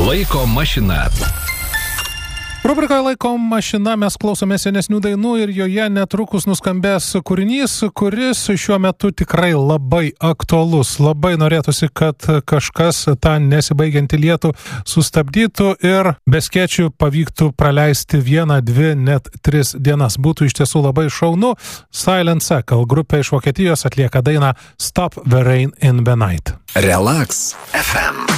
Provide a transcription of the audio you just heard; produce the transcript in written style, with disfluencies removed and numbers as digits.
Laiko mašina. Rubrikoje Laiko mašina mes klausome senesnių dainų ir joje netrukus nuskambės kūrinys, kuris šiuo metu tikrai labai aktualus. Labai norėtųsi, kad kažkas tą nesibaigiantį lietų sustabdytų ir be skėčių pavyktų praleisti 1, 2, net 3 dienas. Būtų iš tiesų labai šaunu. Silent Circle grupė iš Vokietijos atlieka dainą Stop the Rain in the Night. Relax FM.